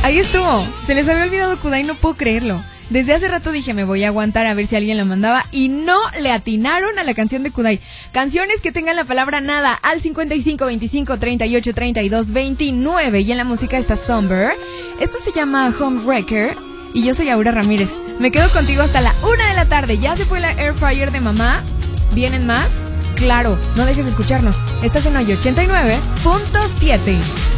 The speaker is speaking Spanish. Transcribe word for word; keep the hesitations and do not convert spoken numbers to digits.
Ahí estuvo. Se les había olvidado Kudai, no puedo creerlo. Desde hace rato dije, me voy a aguantar a ver si alguien la mandaba, y no le atinaron a la canción de Kudai. Canciones que tengan la palabra nada al cincuenta y cinco, veinticinco, treinta y ocho, treinta y dos, veintinueve. Y en la música está Somber. Esto se llama Homewrecker. Y yo soy Aura Ramírez. Me quedo contigo hasta la una de la tarde. Ya se fue la air fryer de mamá. ¿Vienen más? Claro, no dejes de escucharnos. Estás en Hoy ochenta y nueve punto siete.